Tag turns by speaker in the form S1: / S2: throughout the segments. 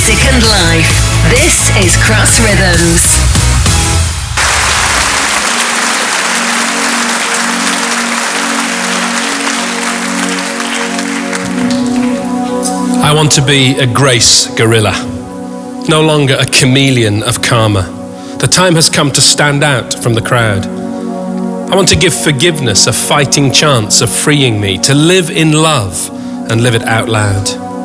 S1: music and life. This is Cross Rhythms.
S2: I want to be a grace gorilla, no longer a chameleon of karma. The time has come to stand out from the crowd. I want to give forgiveness a fighting chance of freeing me, to live in love and live it out loud.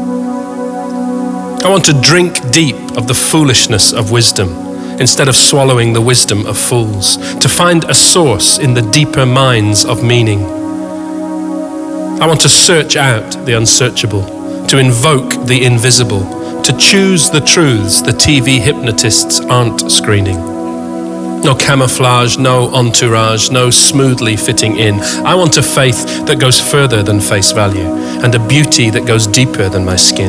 S2: I want to drink deep of the foolishness of wisdom instead of swallowing the wisdom of fools, to find a source in the deeper mines of meaning. I want to search out the unsearchable, to invoke the invisible, to choose the truths the TV hypnotists aren't screening. No camouflage, no entourage, no smoothly fitting in. I want a faith that goes further than face value and a beauty that goes deeper than my skin.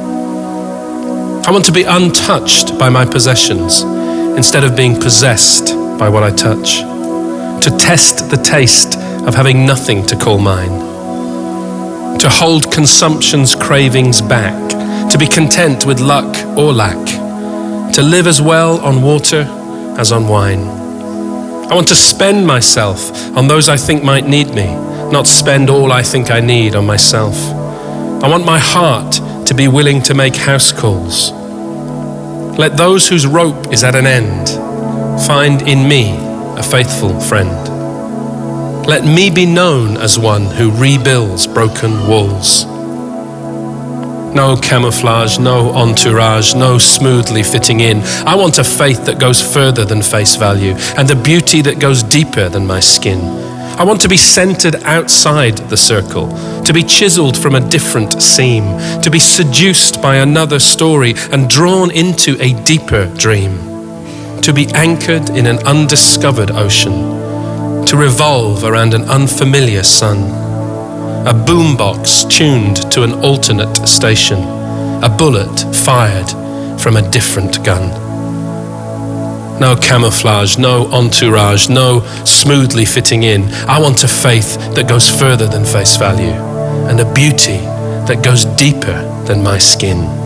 S2: I want to be untouched by my possessions instead of being possessed by what I touch. To test the taste of having nothing to call mine. To hold consumption's cravings back, to be content with luck or lack, to live as well on water as on wine. I want to spend myself on those I think might need me, not spend all I think I need on myself. I want my heart to be willing to make house calls. Let those whose rope is at an end find in me a faithful friend. Let me be known as one who rebuilds broken walls. No camouflage, no entourage, no smoothly fitting in. I want a faith that goes further than face value and a beauty that goes deeper than my skin. I want to be centered outside the circle, to be chiseled from a different seam, to be seduced by another story and drawn into a deeper dream, to be anchored in an undiscovered ocean, to revolve around an unfamiliar sun. A boombox tuned to an alternate station, a bullet fired from a different gun. No camouflage, no entourage, no smoothly fitting in. I want a faith that goes further than face value and a beauty that goes deeper than my skin.